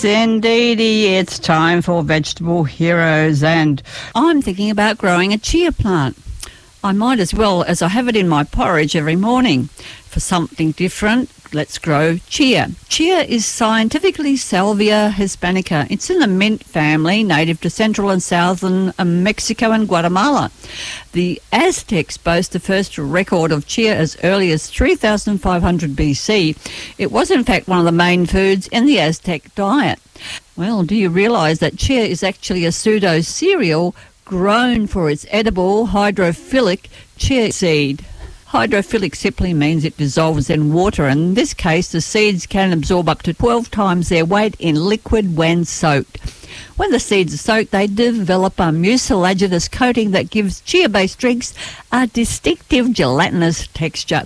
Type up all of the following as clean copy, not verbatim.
Indeedy, it's time for Vegetable Heroes, and I'm thinking about growing a chia plant. I might as well, as I have it in my porridge every morning. For something different, let's grow chia. Chia is scientifically Salvia hispanica. It's in the mint family, native to central and southern Mexico and Guatemala. The Aztecs boast the first record of chia as early as 3500 BC. It was in fact one of the main foods in the Aztec diet. Well, do you realise that chia is actually a pseudo-cereal grown for its edible hydrophilic chia seed? Hydrophilic simply means it dissolves in water, and in this case the seeds can absorb up to 12 times their weight in liquid when soaked. When the seeds are soaked, they develop a mucilaginous coating that gives chia-based drinks a distinctive gelatinous texture.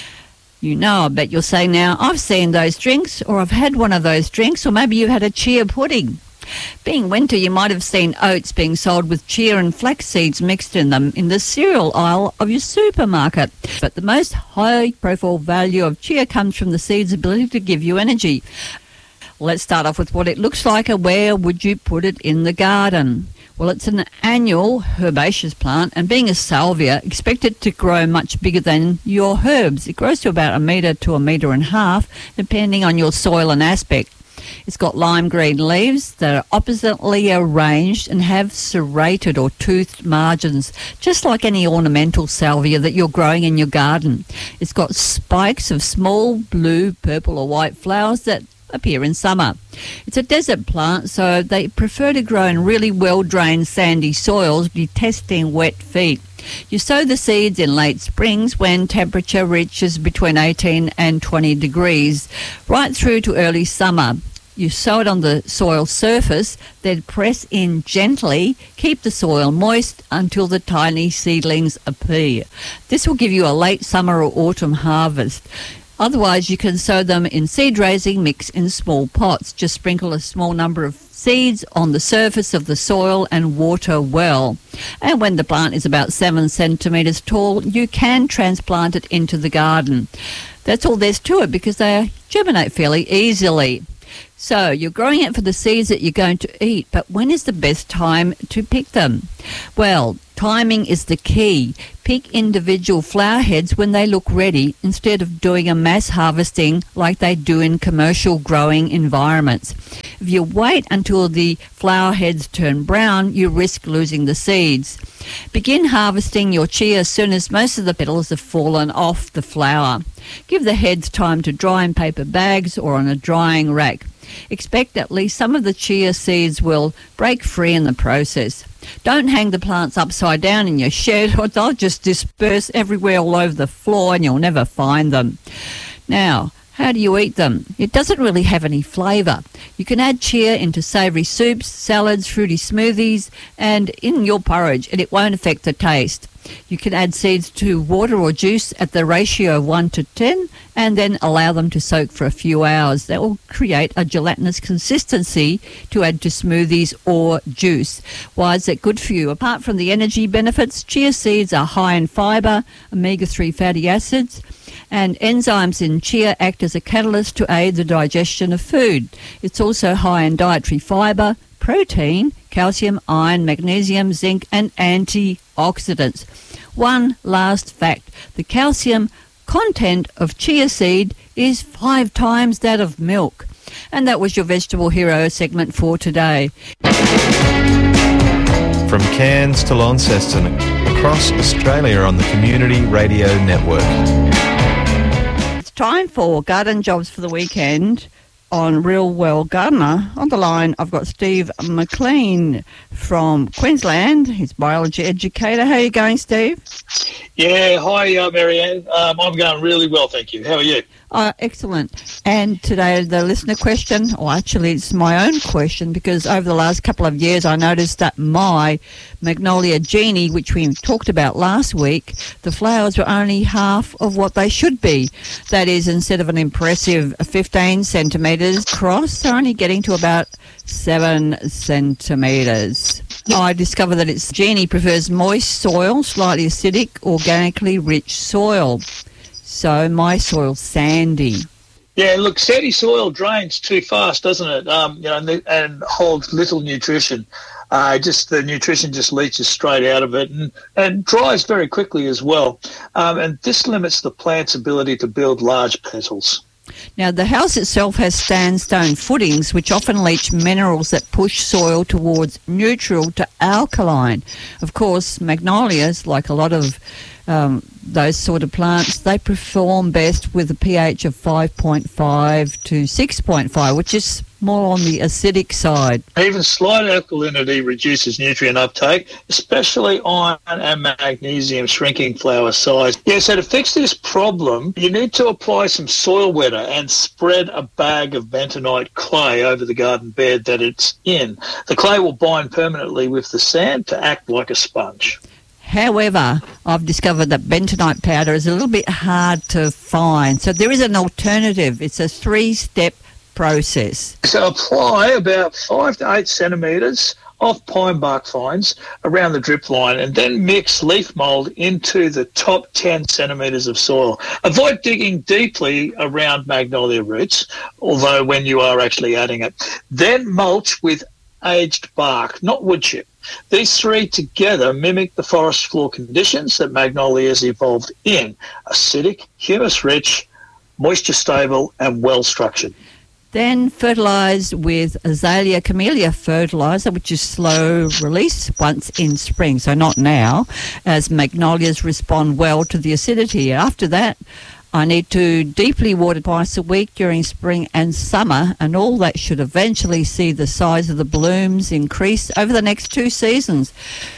You know, I bet you'll say now, I've seen those drinks, or I've had one of those drinks, or maybe you've had a chia pudding. Being winter, you might have seen oats being sold with chia and flax seeds mixed in them in the cereal aisle of your supermarket. But the most high-profile value of chia comes from the seed's ability to give you energy. Let's start off with what it looks like, and where would you put it in the garden? Well, it's an annual herbaceous plant, and being a salvia, expect it to grow much bigger than your herbs. It grows to about 1 metre to 1.5 metres, depending on your soil and aspect. It's got lime green leaves that are oppositely arranged and have serrated or toothed margins, just like any ornamental salvia that you're growing in your garden. It's got spikes of small blue, purple or white flowers that appear in summer. It's a desert plant, so they prefer to grow in really well-drained sandy soils, detesting wet feet. You sow the seeds in late springs when temperature reaches between 18 and 20 degrees, right through to early summer. You sow it on the soil surface, then press in gently, keep the soil moist until the tiny seedlings appear. This will give you a late summer or autumn harvest. Otherwise, you can sow them in seed raising mix in small pots. Just sprinkle a small number of seeds on the surface of the soil and water well. And when the plant is about 7 centimetres tall, you can transplant it into the garden. That's all there's to it, because they germinate fairly easily. So you're growing it for the seeds that you're going to eat, but when is the best time to pick them? Well, timing is the key. Pick individual flower heads when they look ready, instead of doing a mass harvesting like they do in commercial growing environments. If you wait until the flower heads turn brown, you risk losing the seeds. Begin harvesting your chia as soon as most of the petals have fallen off the flower. Give the heads time to dry in paper bags or on a drying rack. Expect at least some of the chia seeds will break free in the process. Don't hang the plants upside down in your shed, or they'll just disperse everywhere all over the floor and you'll never find them. Now, how do you eat them? It doesn't really have any flavour. You can add chia into savoury soups, salads, fruity smoothies, and in your porridge, and it won't affect the taste. You can add seeds to water or juice at the ratio of 1 to 10 and then allow them to soak for a few hours. That will create a gelatinous consistency to add to smoothies or juice. Why is that good for you? Apart from the energy benefits, chia seeds are high in fibre, omega-3 fatty acids, and enzymes in chia act as a catalyst to aid the digestion of food. It's also high in dietary fibre, protein, calcium, iron, magnesium, zinc, and antioxidants. One last fact: the calcium content of chia seed is 5 times that of milk. And that was your Vegetable Hero segment for today. From Cairns to Launceston, across Australia on the Community Radio Network. It's time for Garden Jobs for the Weekend on Real Well Gardener. On the line, I've got Steve McLean from Queensland. He's a biology educator. How are you going, Steve? Yeah, hi, Marianne. I'm going really well, thank you. How are you? Excellent. And today the listener question, or actually it's my own question, because over the last couple of years I noticed that my Magnolia Genie, which we talked about last week, the flowers were only half of what they should be. That is, instead of an impressive 15 centimetres across, they're only getting to about 7 centimetres. I discovered that its Genie prefers moist soil, slightly acidic, organically rich soil. So my soil's sandy. Yeah, look, sandy soil drains too fast, doesn't it? And holds little nutrition. The nutrition just leaches straight out of it and dries very quickly as well. And this limits the plant's ability to build large petals. Now, the house itself has sandstone footings, which often leach minerals that push soil towards neutral to alkaline. Of course, magnolias, like a lot of those sort of plants, they perform best with a pH of 5.5 to 6.5, which is more on the acidic side. Even slight alkalinity reduces nutrient uptake, especially iron and magnesium shrinking flower size. Yeah, so to fix this problem, you need to apply some soil wetter and spread a bag of bentonite clay over the garden bed that it's in. The clay will bind permanently with the sand to act like a sponge. However, I've discovered that bentonite powder is a little bit hard to find. So there is an alternative. It's a 3-step process. So apply about 5 to 8 centimetres of pine bark fines around the drip line and then mix leaf mould into the top 10 centimetres of soil. Avoid digging deeply around magnolia roots, although when you are actually adding it. Then mulch with aged bark, not wood chip. These three together mimic the forest floor conditions that magnolias evolved in: acidic, humus-rich, moisture-stable and well-structured. Then fertilise with Azalea camellia fertiliser, which is slow release once in spring, so not now, as magnolias respond well to the acidity. After that, I need to deeply water twice a week during spring and summer, and all that should eventually see the size of the blooms increase over the next 2 seasons.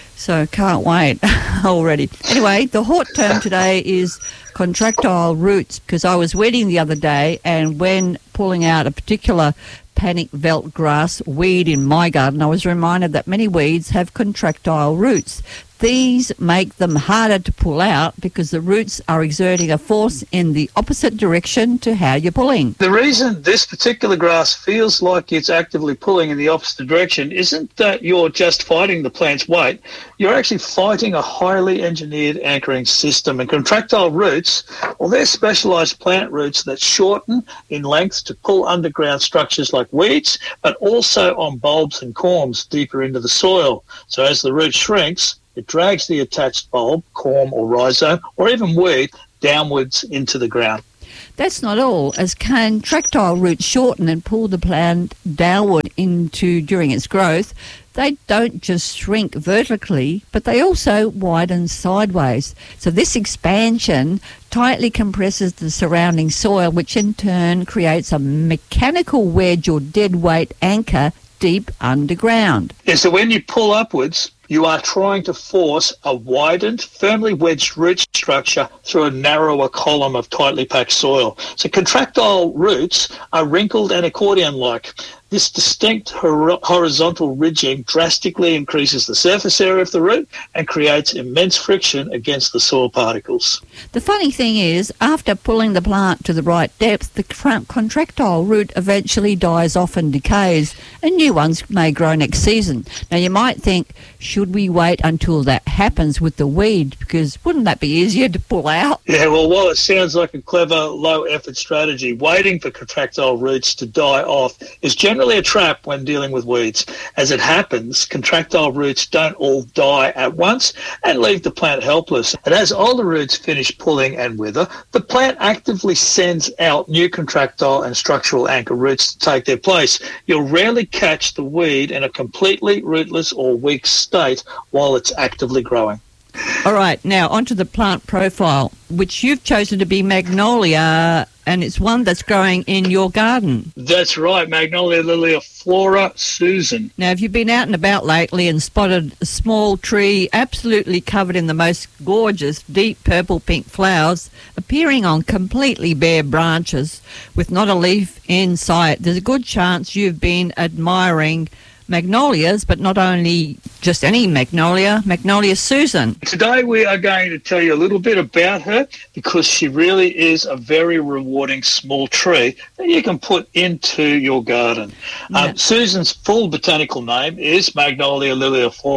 So can't wait already. Anyway, the hot term today is contractile roots, because I was weeding the other day, and when pulling out a particular panic veld grass weed in my garden, I was reminded that many weeds have contractile roots. These make them harder to pull out because the roots are exerting a force in the opposite direction to how you're pulling. The reason this particular grass feels like it's actively pulling in the opposite direction isn't that you're just fighting the plant's weight. You're actually fighting a highly engineered anchoring system. And contractile roots, well, they're specialised plant roots that shorten in length to pull underground structures like weeds, but also on bulbs and corms deeper into the soil. So as the root shrinks, it drags the attached bulb, corm or rhizome, or even weed, downwards into the ground. That's not all. As contractile roots shorten and pull the plant downward during its growth, they don't just shrink vertically, but they also widen sideways. So this expansion tightly compresses the surrounding soil, which in turn creates a mechanical wedge or dead weight anchor deep underground. Yeah, so when you pull upwards, you are trying to force a widened, firmly wedged root structure through a narrower column of tightly packed soil. So contractile roots are wrinkled and accordion-like. This distinct horizontal ridging drastically increases the surface area of the root and creates immense friction against the soil particles. The funny thing is, after pulling the plant to the right depth, the contractile root eventually dies off and decays, and new ones may grow next season. Now, you might think, should we wait until that happens with the weed? Because wouldn't that be easier to pull out? Yeah, well, while it sounds like a clever, low-effort strategy, waiting for contractile roots to die off is generally a trap when dealing with weeds. As it happens, contractile roots don't all die at once and leave the plant helpless. And as older roots finish pulling and wither, the plant actively sends out new contractile and structural anchor roots to take their place. You'll rarely catch the weed in a completely rootless or weak state while it's actively growing. All right, now onto the plant profile, which you've chosen to be magnolia, and it's one that's growing in your garden. That's right, Magnolia liliiflora Susan. Now, have you been out and about lately and spotted a small tree absolutely covered in the most gorgeous deep purple-pink flowers appearing on completely bare branches with not a leaf in sight? There's a good chance you've been admiring magnolias, but not only just any magnolia, Magnolia Susan. Today we are going to tell you a little bit about her because she really is a very rewarding small tree that you can put into your garden. Yeah. Susan's full botanical name is Magnolia liliiflora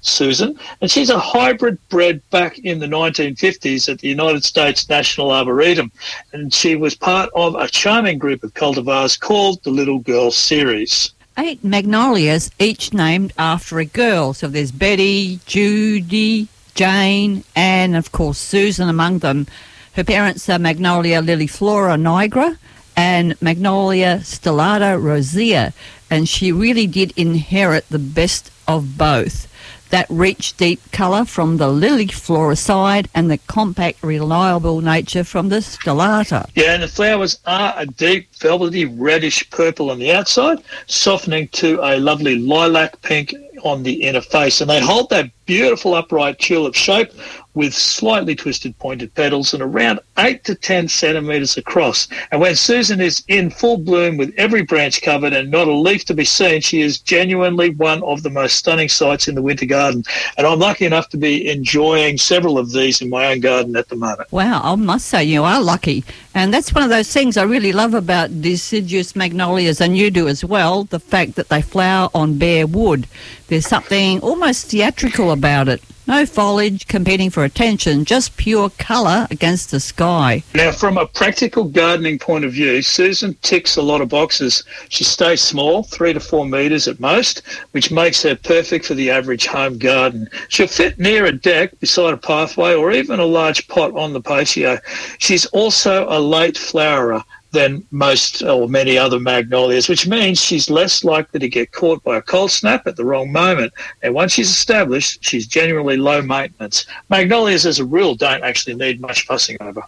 Susan, and she's a hybrid bred back in the 1950s at the United States National Arboretum, and she was part of a charming group of cultivars called the Little Girl Series. 8 magnolias, each named after a girl. So there's Betty, Judy, Jane, and of course Susan among them. Her parents are Magnolia liliflora nigra and Magnolia stellata rosea, and she really did inherit the best of both. That rich, deep colour from the liliflora side and the compact, reliable nature from the stellata. Yeah, and the flowers are a deep, velvety, reddish purple on the outside, softening to a lovely lilac pink on the inner face. And they hold that beautiful upright tulip shape with slightly twisted pointed petals and around 8 to 10 centimetres across. And when Susan is in full bloom with every branch covered and not a leaf to be seen, she is genuinely one of the most stunning sights in the winter garden. And I'm lucky enough to be enjoying several of these in my own garden at the moment. Wow, I must say you are lucky. And that's one of those things I really love about deciduous magnolias, and you do as well, the fact that they flower on bare wood. There's something almost theatrical about it. No foliage competing for attention, just pure colour against the sky. Now, from a practical gardening point of view, Susan ticks a lot of boxes. She stays small, 3 to 4 metres at most, which makes her perfect for the average home garden. She'll fit near a deck, beside a pathway, or even a large pot on the patio. She's also a late flowerer than most or many other magnolias, which means she's less likely to get caught by a cold snap at the wrong moment. And once she's established, she's generally low maintenance. Magnolias, as a rule, don't actually need much fussing over.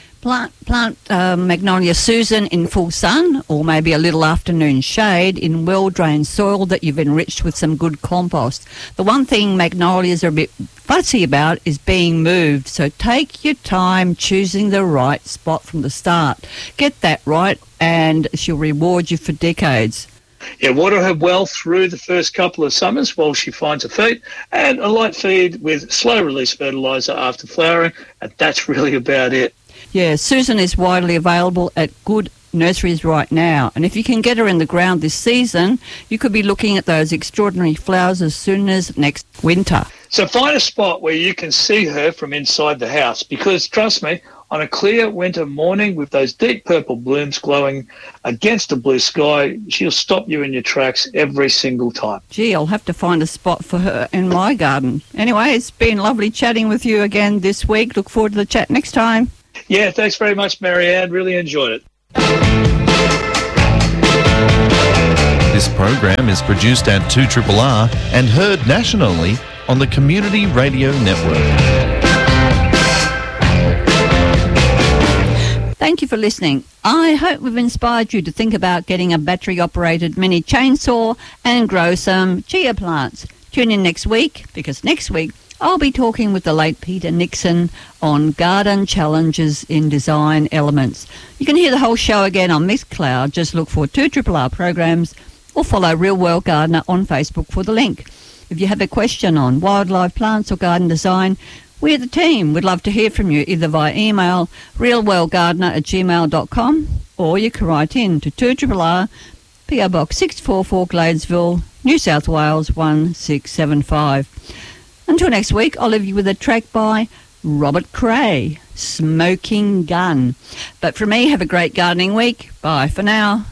Plant Magnolia Susan in full sun, or maybe a little afternoon shade in well-drained soil that you've enriched with some good compost. The one thing magnolias are a bit fussy about is being moved, so take your time choosing the right spot from the start. Get that right and she'll reward you for decades. Yeah, water her well through the first couple of summers while she finds her feet, and a light feed with slow-release fertiliser after flowering, and that's really about it. Yeah, Susan is widely available at good nurseries right now, and if you can get her in the ground this season, you could be looking at those extraordinary flowers as soon as next winter. So find a spot where you can see her from inside the house, because trust me, on a clear winter morning with those deep purple blooms glowing against a blue sky, she'll stop you in your tracks every single time. Gee, I'll have to find a spot for her in my garden. Anyway, it's been lovely chatting with you again this week. Look forward to the chat next time. Yeah, thanks very much, Marianne. Really enjoyed it. This program is produced at 2RRR and heard nationally on the Community Radio Network. Thank you for listening. I hope we've inspired you to think about getting a battery-operated mini chainsaw and grow some chia plants. Tune in next week, because next week I'll be talking with the late Peter Nixon on garden challenges in design elements. You can hear the whole show again on Mixcloud. Just look for 2RRR programs or follow Real World Gardener on Facebook for the link. If you have a question on wildlife, plants or garden design, we're the team. We'd love to hear from you either via email realworldgardener@gmail.com, or you can write in to 2RRR, PO Box 644 Gladesville, New South Wales 1675. Until next week, I'll leave you with a track by Robert Cray, Smoking Gun. But for me, have a great gardening week. Bye for now.